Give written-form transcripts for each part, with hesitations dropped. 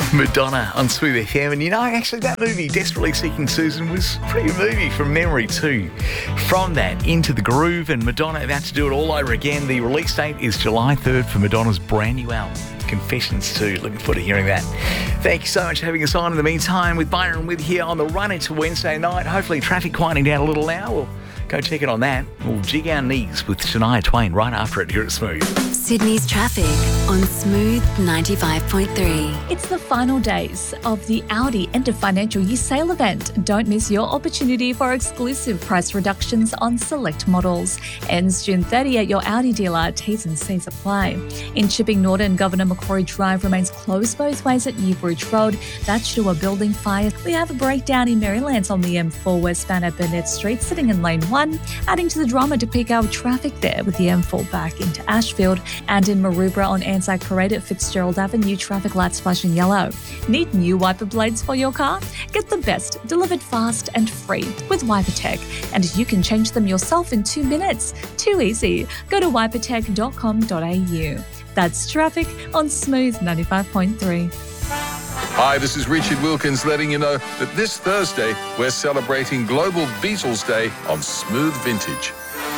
Madonna on Smooth FM. And actually that movie, Desperately Seeking Susan, was a pretty good movie from memory too. From that, Into the Groove, and Madonna about to do it all over again. The release date is July 3rd for Madonna's brand new album, Confessions 2. Looking forward to hearing that. Thank you so much for having us on. In the meantime, with Byron with here on the run into Wednesday night. Hopefully traffic quieting down a little now. We'll go check it on that. We'll jig our knees with Shania Twain right after it here at Smooth. Sydney's traffic on Smooth 95.3. It's the final days of the Audi End of Financial Year sale event. Don't miss your opportunity for exclusive price reductions on select models. Ends June 30 at your Audi dealer. T's and C's apply. In Chipping Norton, Governor Macquarie Drive remains closed both ways at Newbridge Road. That's due to a building fire. We have a breakdown in Marylands on the M4 westbound at Burnett Street, sitting in lane 1, adding to the drama to peak hour traffic there with the M4 back into Ashfield. And in Maroubra on Anzac Parade at Fitzgerald Avenue, traffic lights flashing yellow. Need new wiper blades for your car? Get the best, delivered fast and free with WiperTech. And you can change them yourself in 2 minutes. Too easy. Go to wipertech.com.au. That's traffic on Smooth 95.3. Hi, this is Richard Wilkins letting you know that this Thursday we're celebrating Global Beatles Day on Smooth Vintage.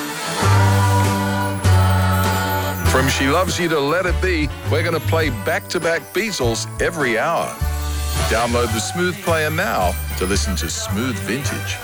From She Loves You to Let It Be, we're going to play back-to-back Beatles every hour. Download the Smooth Player now to listen to Smooth Vintage.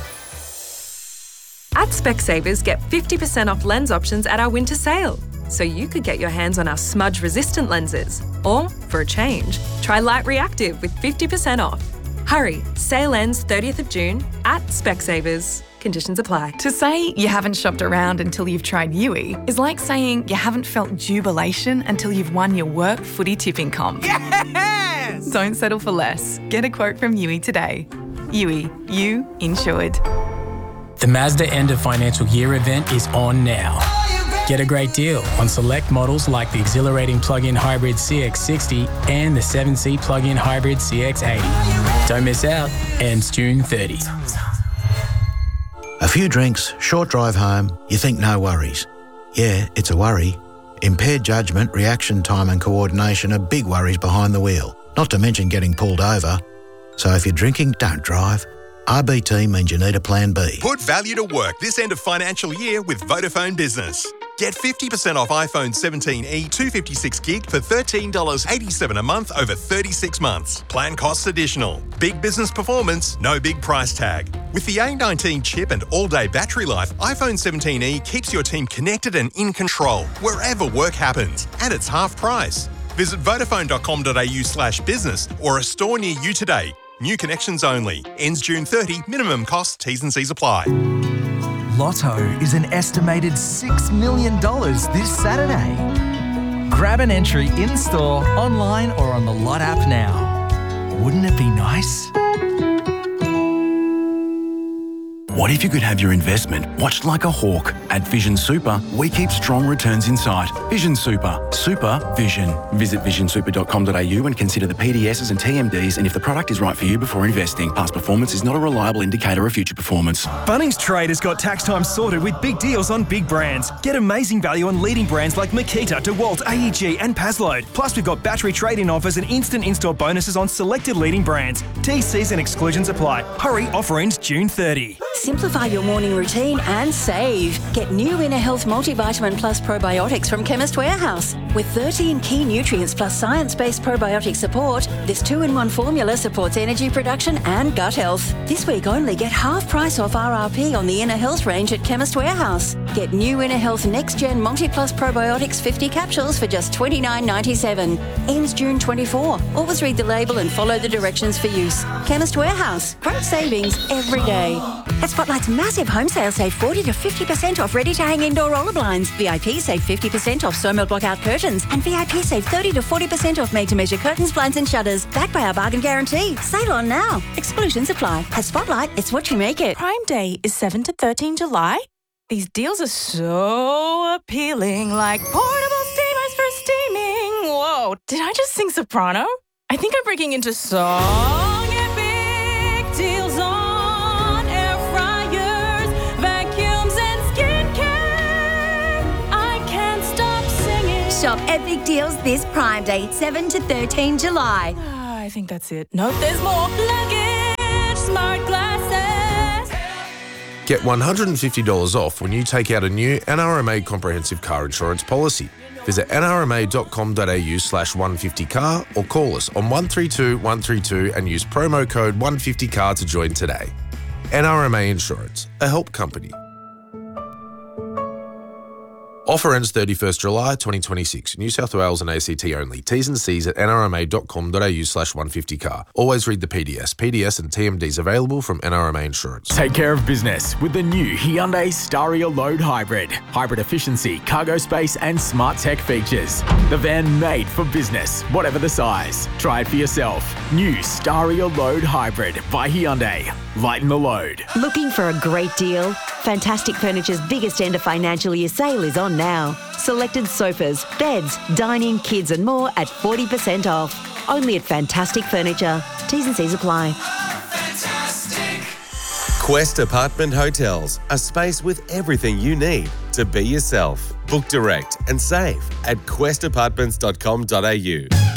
At Specsavers, get 50% off lens options at our winter sale. So you could get your hands on our smudge-resistant lenses. Or, for a change, try Light Reactive with 50% off. Hurry, sale ends 30th of June at Specsavers. Conditions apply. To say you haven't shopped around until you've tried Yui is like saying you haven't felt jubilation until you've won your work footy tipping comp. Yes! Don't settle for less. Get a quote from Yui today. Yui, you insured. The Mazda End of Financial Year event is on now. Get a great deal on select models like the exhilarating plug-in hybrid CX-60 and the 7-seat plug-in hybrid CX-80. Don't miss out. Ends June 30. A few drinks, short drive home, you think no worries. Yeah, it's a worry. Impaired judgment, reaction time and coordination are big worries behind the wheel, not to mention getting pulled over. So if you're drinking, don't drive. RBT means you need a plan B. Put value to work this end of financial year with Vodafone Business. Get 50% off iPhone 17e 256 gig for $13.87 a month over 36 months. Plan costs additional. Big business performance, no big price tag. With the A19 chip and all-day battery life, iPhone 17e keeps your team connected and in control wherever work happens. And it's half price. Visit vodafone.com.au/business or a store near you today. New connections only. Ends June 30. Minimum cost. T's and C's apply. Lotto is an estimated $6 million this Saturday. Grab an entry in-store, online or on the Lot app now. Wouldn't it be nice? What if you could have your investment watched like a hawk? At Vision Super, we keep strong returns in sight. Vision Super. Super Vision. Visit visionsuper.com.au and consider the PDSs and TMDs and if the product is right for you before investing. Past performance is not a reliable indicator of future performance. Bunnings Trade has got tax time sorted with big deals on big brands. Get amazing value on leading brands like Makita, DeWalt, AEG and Pasload. Plus we've got battery trade-in offers and instant in-store bonuses on selected leading brands. TCs and exclusions apply. Hurry, offer ends June 30. Simplify your morning routine and save. Get new Inner Health Multivitamin Plus Probiotics from Chemist Warehouse. With 13 key nutrients plus science-based probiotic support, this 2-in-1 formula supports energy production and gut health. This week only get half price off RRP on the Inner Health range at Chemist Warehouse. Get new Inner Health Next Gen Multi-Plus Probiotics 50 capsules for just $29.97. Ends June 24. Always read the label and follow the directions for use. Chemist Warehouse. Great savings every day. At Spotlight's massive home sale, save 40 to 50% off ready-to-hang indoor roller blinds. VIP save 50% off Somel blockout curtains. And VIP save 30 to 40% off made-to-measure curtains, blinds and shutters. Backed by our bargain guarantee. Sale on now. Exclusions apply. At Spotlight, it's what you make it. Prime Day is 7 to 13 July. These deals are so appealing, like portable steamers for steaming. Whoa, did I just sing soprano? I think I'm breaking into song. Epic deals on air fryers, vacuums and skincare. I Shop epic deals this Prime Day, 7 to 13 July. I think that's it. Nope, there's more. Luggage, smart glasses. Get $150 off when you take out a new NRMA comprehensive car insurance policy. Visit nrma.com.au/150car or call us on 132 132 and use promo code 150car to join today. NRMA Insurance, a help company. Offer ends 31st July 2026. New South Wales and ACT only. T's and C's at nrma.com.au/150car. Always read the PDS. PDS and TMDs available from NRMA Insurance. Take care of business with the new Hyundai Staria Load Hybrid. Hybrid efficiency, cargo space and smart tech features. The van made for business, whatever the size. Try it for yourself. New Staria Load Hybrid by Hyundai. Lighten the load. Looking for a great deal? Fantastic Furniture's biggest end of financial year sale is on now. Selected sofas, beds, dining, kids and more at 40% off. Only at Fantastic Furniture. T's and C's apply. Quest Apartment Hotels, a space with everything you need to be yourself. Book direct and save at questapartments.com.au.